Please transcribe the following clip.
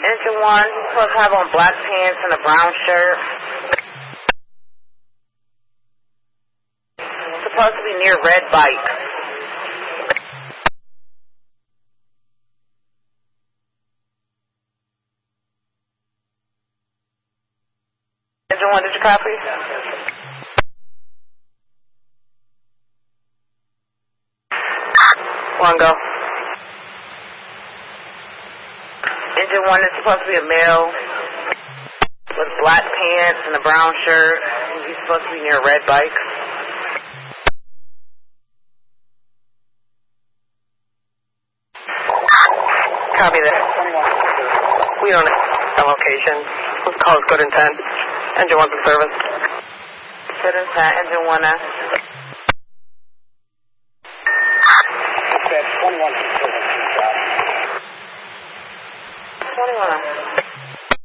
Engine 1, he's supposed to have on black pants and a brown shirt. Supposed to be near red bike. Engine 1, did you copy? One go. Engine 1 is supposed to be a male with black pants and a brown shirt. He's supposed to be near a red bike. Copy that. We don't have a location. Let's call it good intent. Engine 1's in service. Good intent, Engine 1. 21. 21.